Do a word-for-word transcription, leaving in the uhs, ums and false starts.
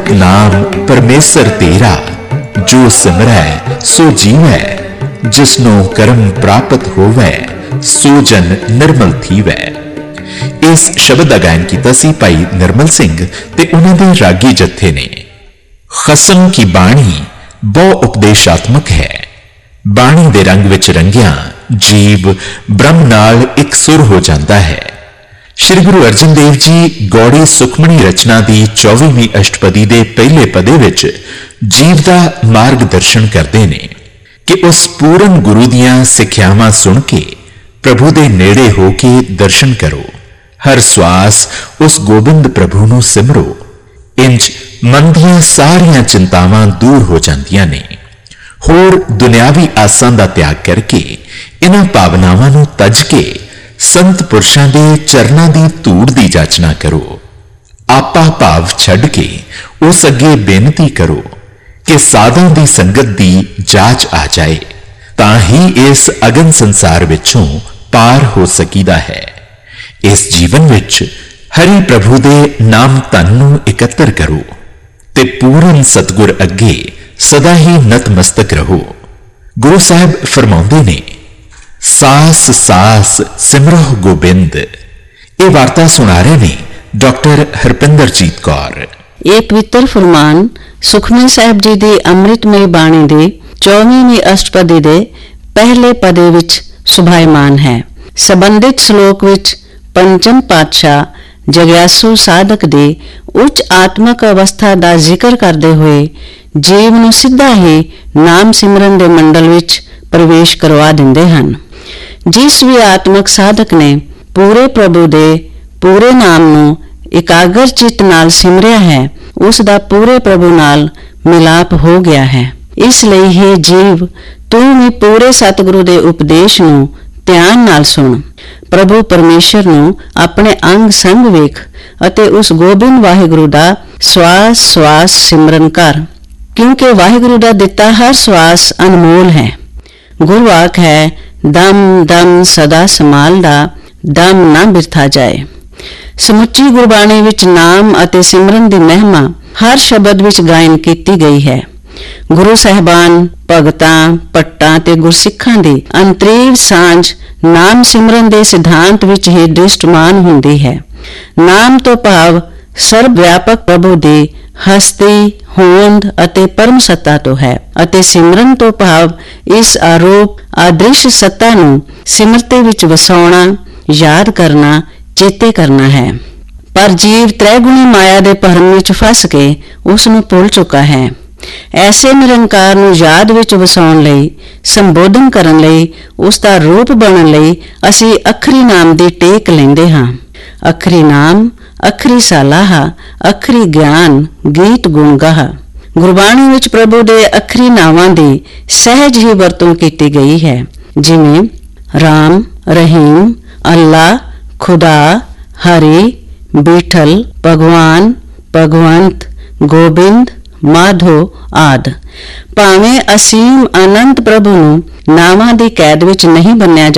एक नाम परमेसर तेरा, जो सिमरै सो जीवै, जिसनो कर्म प्राप्त होवै, सो जन निर्मल थीवै। इस शब्द का गायन किया सी भाई निर्मल सिंह ते उन्हां दे रागी जत्थे ने। खसम की बाणी बहु उपदेशात्मक है। बाणी दे रंग विच रंगिया जीव ब्रह्म नाल एक सुर हो जाता है। श्री गुरु अर्जन देव जी गौड़ी सुखमणी रचना की चौवीवीं अष्टपदी के पहले पदे विच जीव का मार्गदर्शन करते ने कि उस पूर्ण गुरु दियां सिक्ख्यावां सुन के प्रभु दे नेड़े हो के दर्शन करो। हर श्वास उस गोबिंद प्रभु नूं सिमरो। इंज मन दियां सारियां चिंतावां दूर हो जांदियां ने। होर दुनियावी आसां दा त्याग करके इन्हां भावनावां नूं तज के संत पुरुषां दे चरनां दी धूड़ दी जाचना करो। आपा भाव छड्ड के उस अगे बेनती करो कि साधां दी संगत दी जाच आ जाए, तां ही इस अगन संसार विचों पार हो सकीदा है। इस जीवन विच हरि प्रभु दे नाम धन नूं इकत्तर करो ते पूर्ण सतगुर अगे सदा ही नतमस्तक रहो। गुरु साहब फरमाउंदे ने, सास सास सिमरो गोबिंद। ये वार्ता सुना रहे ने डॉक्टर हरपिंदरजीत कौर। ये पवित्र फरमान सुखमनी साहिब जी की अमृतमय बाणी दे चौवीवीं अष्टपदी दे पहले पदे विच सुभायमान है। संबंधित श्लोक विच पंचम पातशाह जग्यासु साधक दे उच्च आत्मक अवस्था का जिक्र करते हुए जीव नूं सीधा ही नाम सिमरन दे मंडल विच प्रवेश करवा दिंदे हन। जिस भी आत्मक साधक ने पूरे प्रभु दे पूरे नाम नूं एकाग्र चित्त नाल सिमरिया है, उस दा पूरे प्रभु नाल मिलाप हो गया है। इसलिए हे जीव, तू भी पूरे सतगुरु दे उपदेश नूं ध्यान नाल सुन। प्रभु परमेश्वर नूं अपने अंग संग वेख अते उस गोबिंद वाहिगुरु दा श्वास श्वास सिमरन कर, क्योंकि वाहिगुरु दा दिता हर श्वास अनमोल है। गुरवाक है, दम दम सदा संभालदा, दम ना बिरथा जाए। समुची गुरबाणी विच नाम अते सिमरन दी महिमा हर शब्द विच गायन कीती गई है। गुरु साहिबान भगतां पट्टां ते गुरसिखां दी अंतरीव सांझ नाम सिमरन दे सिद्धांत विच ही दृष्टमान हुंदी है। नाम तो भाव सर्व व्यापक प्रभु दी हस्ती होंद अते परम सत्ता तो है, अते सिमरन तो भाव इस आरूप आदृश्य सत्ता नूं सिमरते विच वसाउणा, याद करना, चेते करना है। पर जीव त्रैगुणी माया दे भरम विच फस के उस नूं भुल चुका है। ऐसे निरंकार नूं याद विच वसाउण लई, संबोधन करन लई, उस दा रूप बनन लई असीं अखरी नाम दी टेक लैंदे हां। अखरी नाम, अखरी सलाह, अखरी ज्ञान, गीत गुण गाह। गुरबाणी विच प्रभु दे अखरी नावां दी सहज ही वरतों कीती गई है, जिवें राम, रहीम, अल्लाह, खुदा, हरि, बीठल, भगवान, भगवंत, गोबिंद, माधो आदि। भावें असीम अनंत प्रभु नूं नावां दी कैद विच नहीं बन्निया